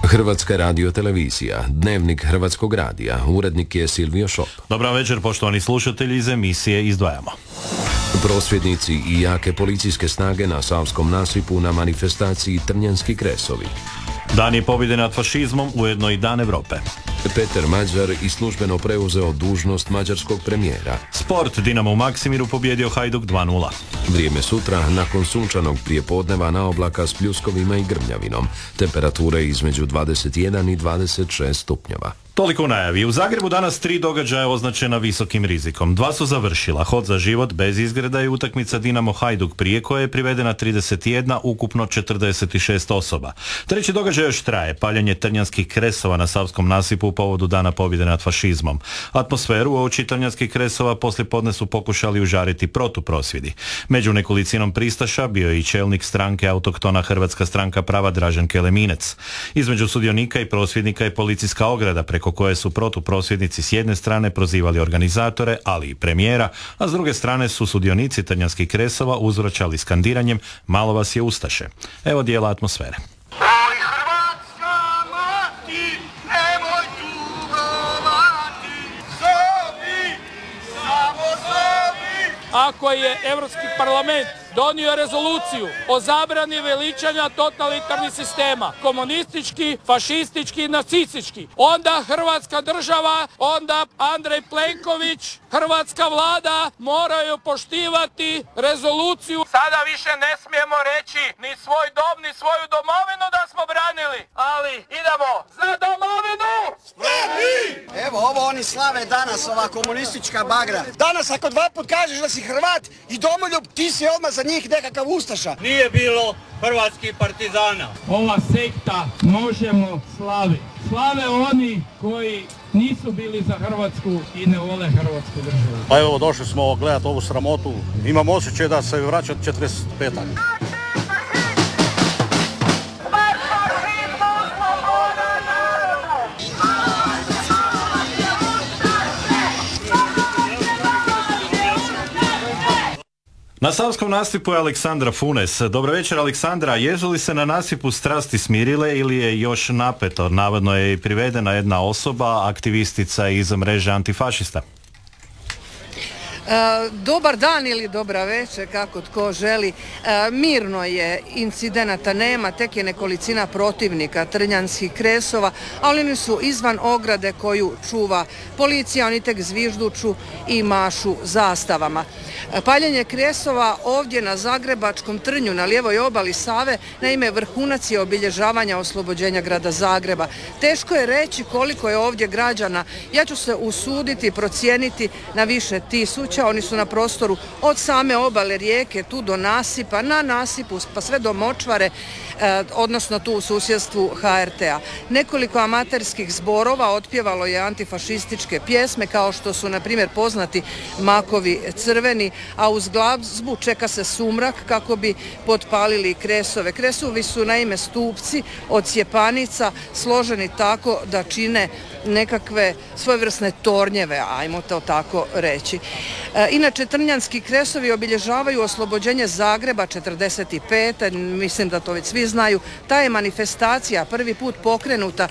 Hrvatska radiotelevizija, Dnevnik Hrvatskog radija, urednik je Silvio Šop. Dobar večer, poštovani slušatelji, iz emisije izdvajamo. Prosvjednici i jake policijske snage na Savskom nasipu na manifestaciji Trnjanski kresovi. Dan je pobjede nad fašizmom, ujedno i Dan Europe. Peter Mađar i službeno preuzeo dužnost mađarskog premijera. Sport, Dinamo u Maksimiru pobjedio Hajduk 2:0. Vrijeme sutra, nakon sunčanog prijepodneva na oblaka s pljuskovima i grmljavinom. Temperature između 21 i 26 stupnjeva. Toliko u najavi. U Zagrebu danas 3 događaja označena visokim rizikom. 2 su završila. Hod za život bez izgreda i utakmica Dinamo Hajduk prije koje je privedena 31, ukupno 46 osoba. Treći događaj još traje. Paljenje trnjanskih kresova na Savskom nasipu u povodu Dana pobjede nad fašizmom. Atmosferu uoči trnjanskih kresova poslijepodne su pokušali užariti protuprosvjedi. Među nekolicinom pristaša bio je i čelnik stranke Autohtona Hrvatska stranka prava Dražen Keleminec. Između sudionika i prosvjednika je policijska ograda preko koje su protuprosvjednici s jedne strane prozivali organizatore, ali i premijera, a s druge strane su sudionici trnjanskih kresova uzvraćali skandiranjem "Malo vas je ustaše". Evo dijela atmosfere. Ako je Europski parlament donio rezoluciju o zabrani veličanja totalitarnih sistema, komunistički, fašistički i nacistički, onda Hrvatska država, onda Andrej Plenković, hrvatska vlada moraju poštivati rezoluciju. Sada više ne smijemo reći ni svoj dom, ni svoju domovinu da smo branili, ali idemo za domovinu! Spremni! Evo, ovo oni slave danas, ova komunistička bagra. Danas ako 2 put kažeš da si Hrvat i domoljub, ti si odmah za njih nekakav ustaša. Nije bilo hrvatskih partizana. Ova sekta možemo slaviti. Slave oni koji nisu bili za Hrvatsku i ne vole Hrvatsku državu. Pa evo, došli smo gledati ovu sramotu. Imam osjećaj da se vraća 45. Na Savskom nasipu je Aleksandra Funes. Dobro večer, Aleksandra. Jesu li se na nasipu strasti smirile ili je još napeto? Navodno je i privedena jedna osoba, aktivistica iz mreže antifašista. Dobar dan ili dobra večer, kako tko želi. Mirno je, incidenata nema, tek je nekolicina protivnika trnjanskih kresova, ali oni su izvan ograde koju čuva policija, oni tek zvižduču i mašu zastavama. Paljenje kresova ovdje na Zagrebačkom Trnju, na lijevoj obali Save, naime vrhunac je obilježavanja oslobođenja grada Zagreba. Teško je reći koliko je ovdje građana. Ja ću se usuditi procijeniti na više tisuća. Oni su na prostoru od same obale rijeke tu do nasipa, na nasipu pa sve do močvare, odnosno tu u susjedstvu HRT-a. Nekoliko amaterskih zborova otpjevalo je antifašističke pjesme kao što su na primjer poznati Makovi crveni, a uz glazbu čeka se sumrak kako bi potpalili kresove. Kresovi su naime stupci od sjepanica složeni tako da čine nekakve svojevrsne tornjeve, ajmo to tako reći. Inače, trnjanski kresovi obilježavaju oslobođenje Zagreba 45. Mislim da to već svi znaju. Ta je manifestacija prvi put pokrenuta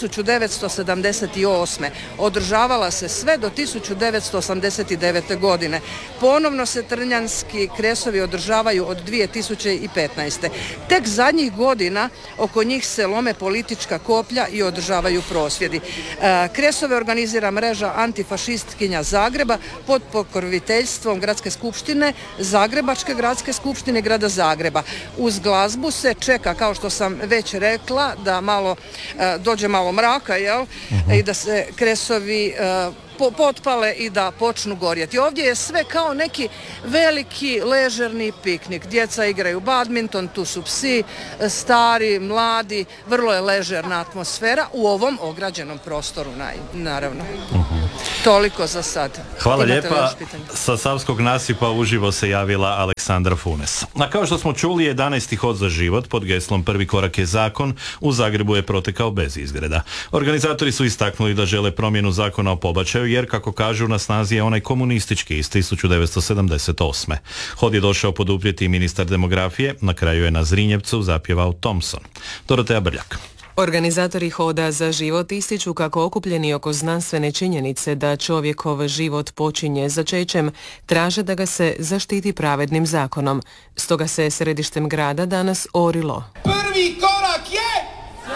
1978. Održavala se sve do 1989. godine. Ponovno se trnjanski kresovi održavaju od 2015. Tek zadnjih godina oko njih se lome politička koplja i održavaju prosvjedi. Kresove organizira mreža antifašistkinja Zagreba pod pokroviteljstvom Gradske skupštine, Zagrebačke gradske skupštine grada Zagreba. Uz glazbu se čeka, kao što sam već rekla, da malo dođe malo mraka, jel? I da se kresovi potpale i da počnu gorjeti. Ovdje je sve kao neki veliki ležerni piknik. Djeca igraju badminton, tu su psi, stari, mladi, vrlo je ležerna atmosfera u ovom ograđenom prostoru, naravno. Toliko za sad. Hvala lijepa. Sa Savskog nasipa uživo se javila Aleksandra Funes. A kao što smo čuli, 11. hod za život pod geslom "Prvi korak je zakon" u Zagrebu je protekao bez izgreda. Organizatori su istaknuli da žele promjenu zakona o pobačaju jer, kako kažu, na snazi je onaj komunistički iz 1978. Hod je došao poduprijeti ministar demografije, na kraju je na Zrinjevcu zapjevao Thompson. Dorotea Brljak. Organizatori Hoda za život ističu kako okupljeni oko znanstvene činjenice da čovjekov život počinje začećem, traže da ga se zaštiti pravednim zakonom. Stoga se središtem grada danas orilo. Prvi korak je...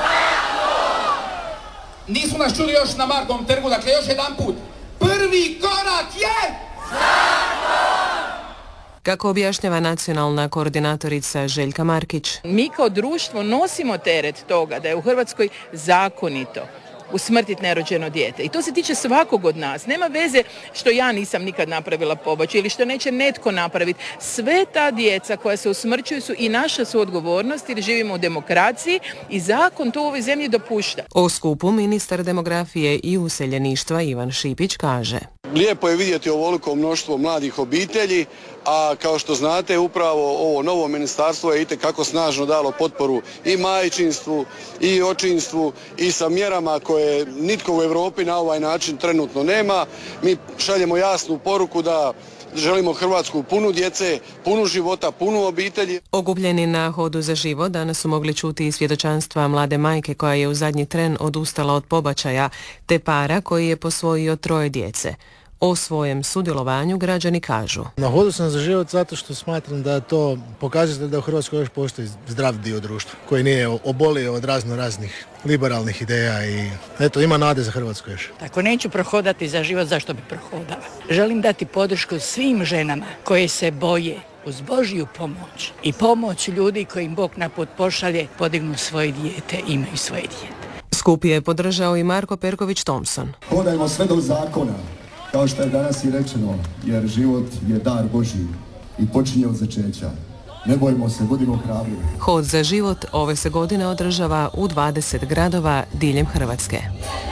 Nisu nas čuli još na Markovom trgu, dakle još jedan put. Prvi korak je... Kako objašnjava nacionalna koordinatorica Željka Markić. Mi kao društvo nosimo teret toga da je u Hrvatskoj zakonito usmrtiti nerođeno dijete. I to se tiče svakog od nas. Nema veze što ja nisam nikad napravila pobačaj ili što neće netko napraviti. Sve ta djeca koja se usmrćuju su i naša su odgovornost jer živimo u demokraciji i zakon to u ovoj zemlji dopušta. O skupu ministar demografije i useljeništva Ivan Šipić kaže. Lijepo je vidjeti ovoliko mnoštvo mladih obitelji, a kao što znate upravo ovo novo ministarstvo je itekako snažno dalo potporu i majčinstvu i očinstvu i sa mjerama koje nitko u Europi na ovaj način trenutno nema. Mi šaljemo jasnu poruku da želimo Hrvatsku punu djece, punu života, punu obitelji. Okupljeni na Hodu za život danas su mogli čuti i svjedočanstva mlade majke koja je u zadnji tren odustala od pobačaja, te para koji je posvojio 3 djece. O svojem sudjelovanju građani kažu. Na Hodu sam za život zato što smatram da to pokazuje da u Hrvatskoj još postoji zdrav dio društva koji nije obolio od raznih liberalnih ideja i eto ima nade za Hrvatsku još. Ako neću prohodati za život, zašto bi prohodala? Želim dati podršku svim ženama koje se boje uz Božju pomoć i pomoć ljudi kojim Bog na put pošalje, podignu svoje dijete, imaju svoje dijete. Skup je podržao i Marko Perković Thompson. Hodajmo sve do zakona. Kao što je danas i rečeno, jer život je dar Božji i počinje od začeća. Ne bojmo se, budimo hrabri. Hod za život ove se godine održava u 20 gradova diljem Hrvatske.